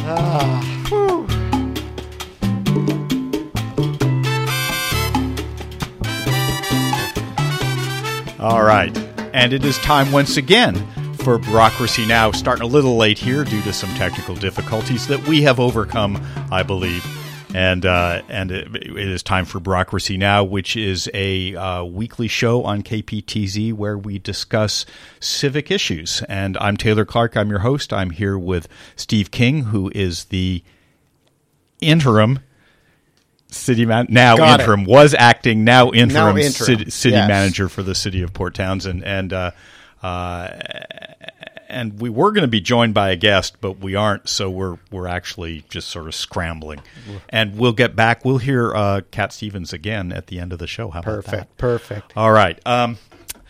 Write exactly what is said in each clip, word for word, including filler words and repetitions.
Ah, whew. All right. And it is time once again for Bureaucracy Now! Starting a little late here due to some technical difficulties that we have overcome, I believe. And uh, and it, it is time for Bureaucracy Now!, which is a uh, weekly show on K P T Z where we discuss civic issues. And I'm Taylor Clark. I'm your host. I'm here with Steve King, who is the interim city man now Got interim it. was acting now interim, Now interim. city, city Yes. manager for the city of Port Townsend. And uh, uh, and we were going to be joined by a guest, but we aren't. So we're we're actually just sort of scrambling. And we'll get back. We'll hear uh, Cat Stevens again at the end of the show. How about that? Perfect, perfect. All right. Um,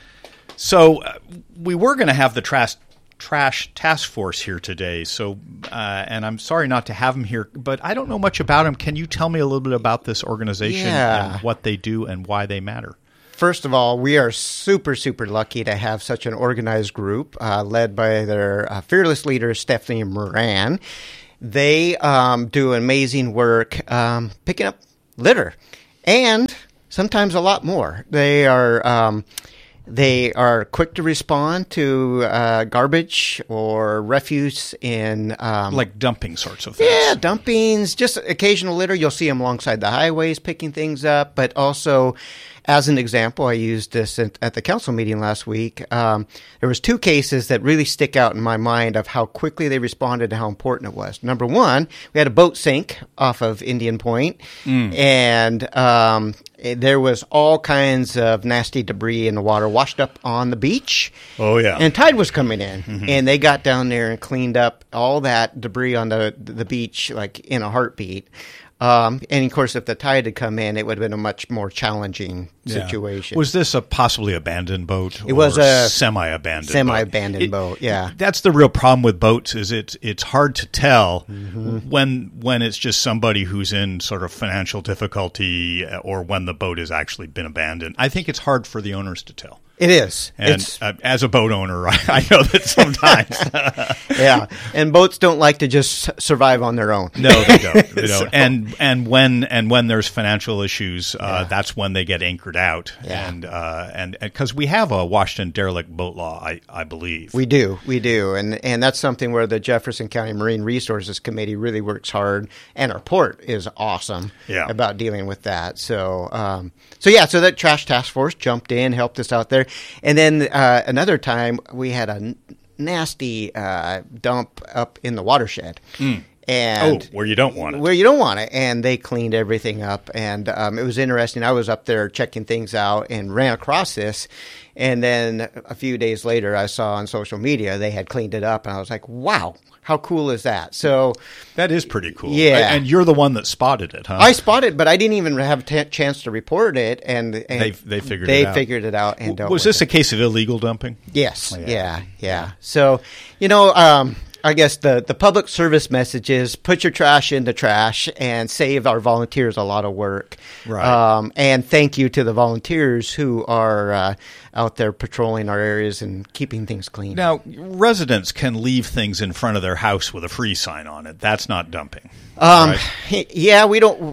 so uh, we were going to have the trash trash task force here today. So, uh, and I'm sorry not to have him here, but I don't know much about him. Can you tell me a little bit about this organization Yeah. and what they do and why they matter? First of all, we are super, super lucky to have such an organized group uh, led by their uh, fearless leader, Stephanie Moran. They um, do amazing work um, picking up litter and sometimes a lot more. They are um, they are quick to respond to uh, garbage or refuse in um, Like dumping sorts of things. Yeah, dumpings, just occasional litter. You'll see them alongside the highways picking things up. But also, as an example, I used this at, at the council meeting last week. Um, there was two cases that really stick out in my mind of how quickly they responded and how important it was. Number one, we had a boat sink off of Indian Point, Mm. and um, it- there was all kinds of nasty debris in the water washed up on the beach. Oh, yeah. And tide was coming in, and they got down there and cleaned up all that debris on the the beach like in a heartbeat. Um, and of course, if the tide had come in, it would have been a much more challenging Yeah. situation. Was this a possibly abandoned boat? It was or a semi-abandoned semi-abandoned It- boat, yeah. it- That's the real problem with boats is it's it's hard to tell Mm-hmm. when when it's just somebody who's in sort of financial difficulty or when the boat has actually been abandoned. I think it's hard for the owners to tell. It is. And It's uh, as a boat owner, I, I know that sometimes. yeah, and boats don't like to just s- survive on their own. No, they don't. They don't. So- And and when and when there's financial issues, uh, Yeah. that's when they get anchored out. Yeah. And uh, and because we have a Washington derelict boat law, I I believe. We do, we do, and and that's something where the Jefferson County Marine Resources Committee really works hard, and our port is awesome Yeah. about dealing with that. So, um, so yeah, so that trash task force jumped in, helped us out there, and then uh, another time we had a n- nasty uh, dump up in the watershed, oh, and where you don't want it. where you don't want it, and they cleaned everything up, and um, it was interesting. I was up there checking things out and ran across this, and then a few days later, I saw on social media they had cleaned it up, and I was like, "Wow, how cool is that?" So That is pretty cool. Yeah. And you're the one that spotted it, huh? I spotted, but I didn't even have a t- chance to report it, and, and They- they figured they it out. figured it out and dealt Was with this it. a case of illegal dumping? Yes. Yeah. Yeah. Yeah. So, you know, um, I guess the, the public service message is put your trash in the trash and save our volunteers a lot of work. Right. Um, and thank you to the volunteers who are uh, out there patrolling our areas and keeping things clean. Now, residents can leave things in front of their house with a free sign on it. That's not dumping. um, right? Yeah, we don't.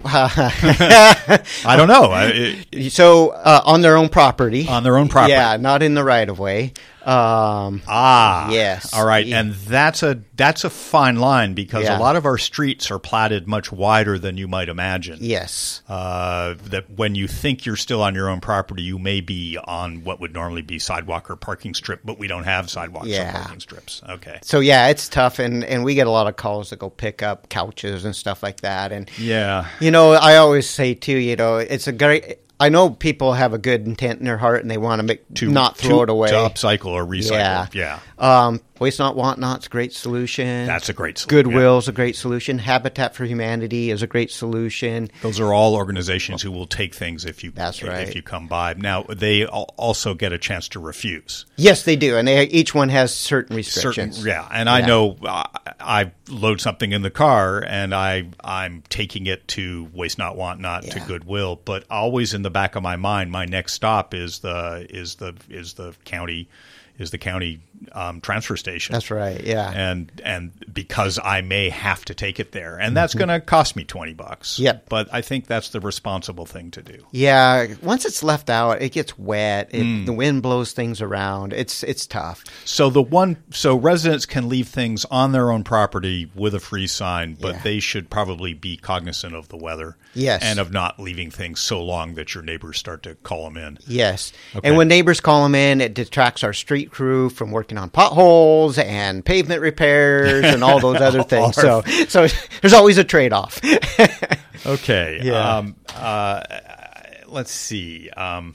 I don't know. I, it, so uh, on their own property. on their own property. Yeah, not in the right of way. Um, Ah, Yes. All right, Yeah. and that's a that's a fine line because Yeah. a lot of our streets are platted much wider than you might imagine. yes. Uh, that when you think you're still on your own property, you may be on what would normally be sidewalk or parking strip, but we don't have sidewalks Yeah. or parking strips. Okay. So yeah, it's tough, and, and we get a lot of calls to go pick up couches and stuff like that. And Yeah. you know, I always say too, you know, it's a great. I know people have a good intent in their heart, and they want to make To not throw to, it away. to upcycle or recycle. Yeah. Yeah. Um, Waste Not, Want Not's a great solution. That's a great solution. Goodwill's a great solution. Habitat for Humanity is a great solution. Those are all organizations who will take things if you That's right. if you come by. Now they al- also get a chance to refuse. Yes, they do, and they, each one has certain Certain, restrictions. yeah, and I Yeah. know uh, I load something in the car and I I'm taking it to Waste Not Want Not to Yeah. Goodwill, but always in the back of my mind, my next stop is the is the is the county is the county um, transfer station. That's right. Yeah. And and because I may have to take it there, and that's mm-hmm. going to cost me twenty bucks. Yep. But I think that's the responsible thing to do. Yeah. Once it's left out, it gets wet. It, Mm. The wind blows things around. It's it's tough. So the one so residents can leave things on their own property with a free sign, but Yeah. they should probably be cognizant of the weather. Yes. And of not leaving things so long that your neighbors start to call them in. Yes. Okay. And when neighbors call them in, it detracts our street crew from working on potholes and pavement repairs and all those other things. So so there's always a trade-off. Okay. Yeah. Um, uh, let's see. Um,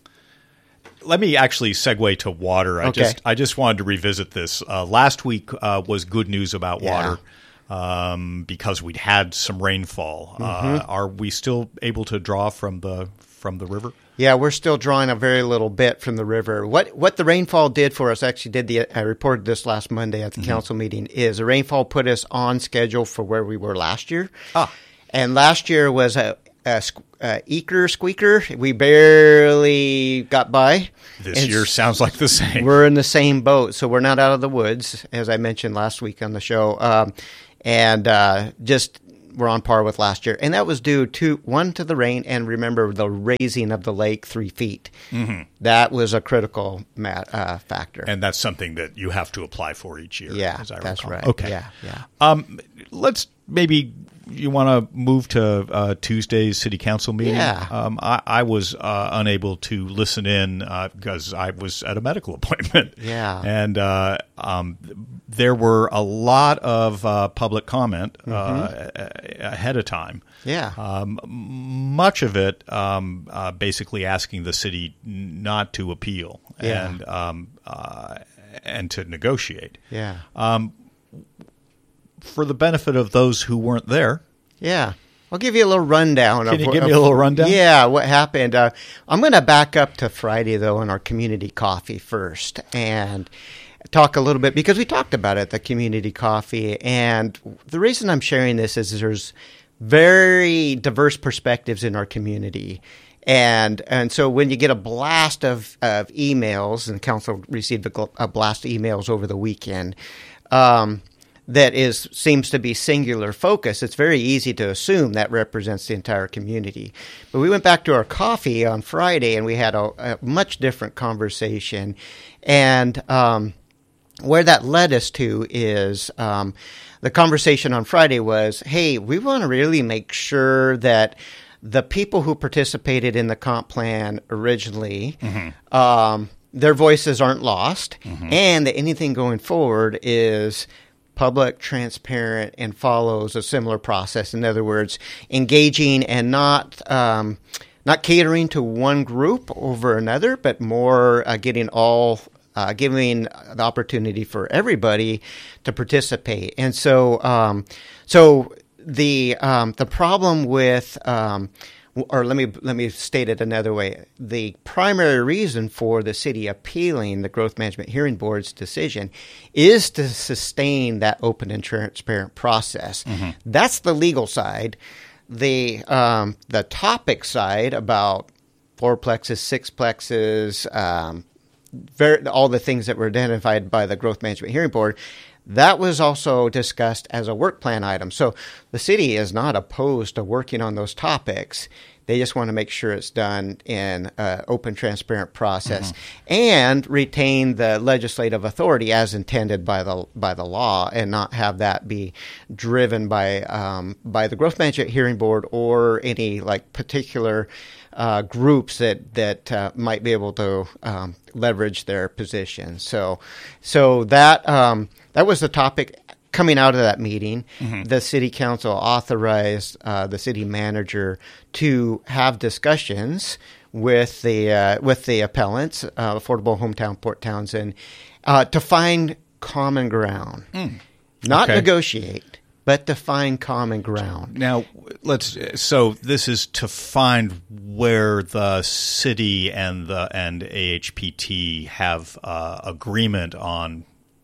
let me actually segue to water. I Okay. just I just wanted to revisit this. Uh, last week uh, was good news about Yeah. water. Um, because we'd had some rainfall. Mm-hmm. Uh, are we still able to draw from the from the river? Yeah, we're still drawing a very little bit from the river. What what the rainfall did for us, actually did the I reported this last Monday at the mm-hmm. council meeting, is the rainfall put us on schedule for where we were last year. Ah. And last year was a, a, a eeker squeaker. We barely got by. This And year sounds like the same. We're in the same boat, so we're not out of the woods, as I mentioned last week on the show. Um, and uh, just we're on par with last year. And that was due to, one, to the rain, and remember the raising of the lake three feet. Mm-hmm. That was a critical mat, uh, factor. And that's something that you have to apply for each year. Yeah, as I that's recall. right. Okay. Yeah, yeah. Um, let's maybe you want to move to uh, Tuesday's city council meeting. Yeah. Um, I, I was uh, unable to listen in uh, because I was at a medical appointment. Yeah. And uh, um, there were a lot of uh, public comment uh, Mm-hmm. ahead of time. Yeah. Um, much of it um, uh, basically asking the city not to appeal Yeah. and um, uh, and to negotiate. Yeah. Um, for the benefit of those who weren't there. Yeah. I'll give you a little rundown. Can of, you give of, me a little rundown? Yeah, what happened. Uh, I'm going to back up to Friday, though, in our community coffee first and talk a little bit, because we talked about it, the community coffee. And the reason I'm sharing this is there's very diverse perspectives in our community. And and so when you get a blast of, of emails, and council received a, gl- a blast of emails over the weekend, um, that is seems to be singular focus, it's very easy to assume that represents the entire community. But we went back to our coffee on Friday, and we had a, a much different conversation. And um, where that led us to is um, the conversation on Friday was, hey, we want to really make sure that the people who participated in the comp plan originally, mm-hmm. um, their voices aren't lost, mm-hmm. and that anything going forward is public, transparent, and follows a similar process. In other words, engaging and not um, not catering to one group over another, but more uh, getting all uh, giving the opportunity for everybody to participate. And so, um, so the um, the problem with um, Or let me let me state it another way. The primary reason for the city appealing the Growth Management Hearing Board's decision is to sustain that open and transparent process. Mm-hmm. That's the legal side. The um, the topic side about fourplexes, sixplexes, um, very, all the things that were identified by the Growth Management Hearing Board, that was also discussed as a work plan item. So the city is not opposed to working on those topics. They just want to make sure it's done in an open, transparent process, mm-hmm. and retain the legislative authority as intended by the by the law, and not have that be driven by um, by the Growth Management Hearing Board or any like particular uh, groups that that uh, might be able to um, leverage their position. So, so that um, that was the topic. Coming out of that meeting, mm-hmm. the city council authorized uh, the city manager to have discussions with the uh, with the appellants, uh, Affordable Hometown Port Townsend, uh, to find common ground, mm. not okay. negotiate, but to find common ground. Now, let's. So this is to find where the city and the and A H P T have uh, agreement on.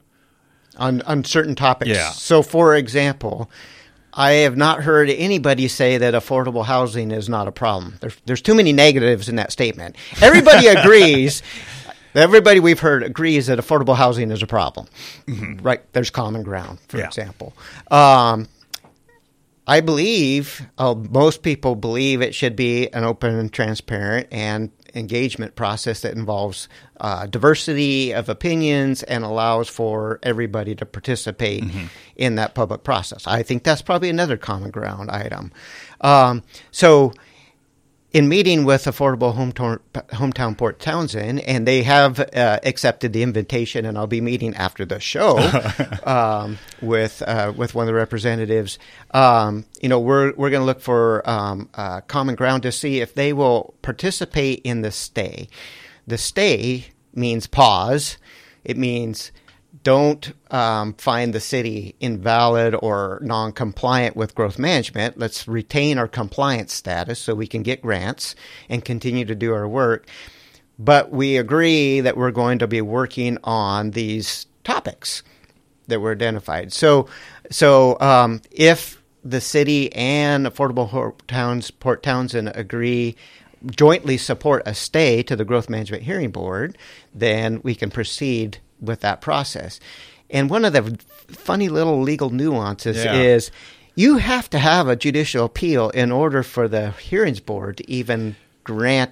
On, on certain topics. Yeah. So, for example, I have not heard anybody say that affordable housing is not a problem. There's, there's too many negatives in that statement. Everybody agrees. Everybody we've heard agrees that affordable housing is a problem. Mm-hmm. Right? There's common ground, for yeah. example. Um, I believe, uh, most people believe it should be an open and transparent and engagement process that involves uh, diversity of opinions and allows for everybody to participate mm-hmm. in that public process. I think that's probably another common ground item. Um, so in meeting with Affordable Hometown, Hometown Port Townsend, and they have uh, accepted the invitation, and I'll be meeting after the show um, with uh, with one of the representatives. Um, you know, we're we're going to look for um, uh, common ground to see if they will participate in the stay. The stay means pause. It means don't um, find the city invalid or non-compliant with growth management. Let's retain our compliance status so we can get grants and continue to do our work. But we agree that we're going to be working on these topics that were identified. So, so um, if the city and Affordable Towns, Port Townsend agree, jointly support a stay to the Growth Management Hearing Board, then we can proceed with that process. And one of the funny little legal nuances yeah. is you have to have a judicial appeal in order for the hearings board to even grant